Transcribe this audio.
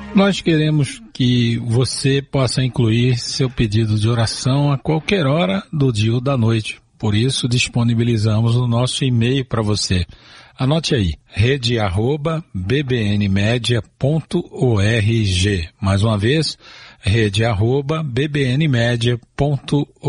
Nós queremos que você possa incluir seu pedido de oração a qualquer hora do dia ou da noite. Por isso, disponibilizamos o nosso e-mail para você. Anote aí, rede@bbnmedia.org. Mais uma vez, rede@bbnmedia.org.